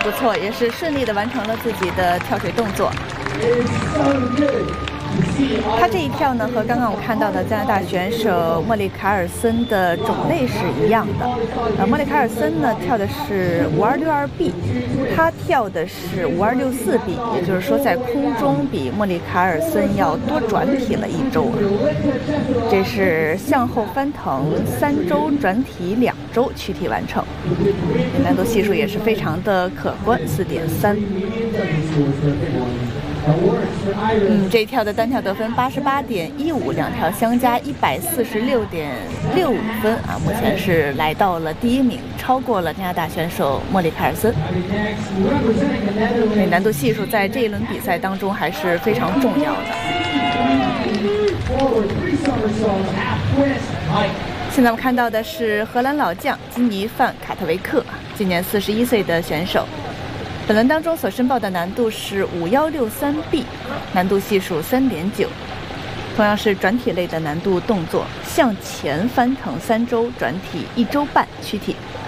不错，也是顺利的完成了自己的跳水动作。他这一跳呢，和刚刚我们看到的加拿大选手莫里卡尔森的种类是一样的。莫里卡尔森呢跳的是5262B， 他跳的是5264B， 也就是说在空中比莫里卡尔森要多转体了1周。这是向后翻腾3周，转体2周，躯体完成。难度系数也是非常的可观，4.3。这一跳的单跳得分88.15，两跳相加146.65分啊，目前是来到了第1名，超过了加拿大选手莫里卡尔森。难度系数在这一轮比赛当中还是非常重要的。现在我们看到的是荷兰老将金尼范卡特维克，今年41岁的选手。本轮当中所申报的难度是5163B， 难度系数3.9，同样是转体类的难度动作，向前翻腾3周，转体1周半，躯体。